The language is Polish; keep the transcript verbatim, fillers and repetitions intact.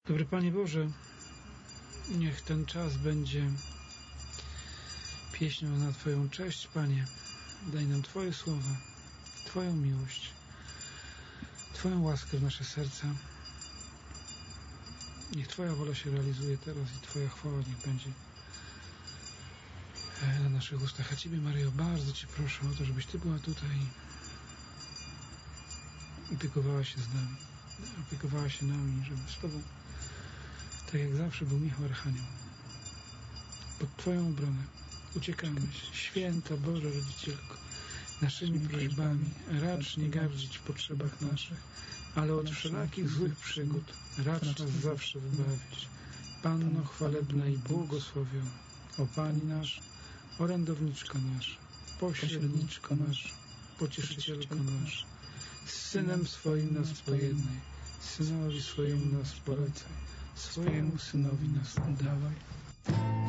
Dobry Panie Boże, niech ten czas będzie pieśnią na Twoją cześć, Panie. Daj nam Twoje słowa, Twoją miłość, Twoją łaskę w nasze serca. Niech Twoja wola się realizuje teraz i Twoja chwała niech będzie na naszych ustach. A Ciebie, Maryjo, bardzo Cię proszę o to, żebyś Ty była tutaj i opiekowała się z nami, opiekowała się nami, żeby z Tobą, tak jak zawsze, był Michał Archanioł. Pod Twoją obronę uciekamy. Święta Boża Rodzicielko, naszymi prośbami racz nie gardzić w potrzebach naszych, ale od wszelakich złych przygód racz nas zawsze wybawić. Panno chwalebna i błogosławiona, o Pani nasz, orędowniczko nasz, pośredniczko nasz, pocieszycielko nasz, z Synem swoim nas pojednaj, Synowi swojemu nas polecaj, swojemu Synowi nas oddawaj.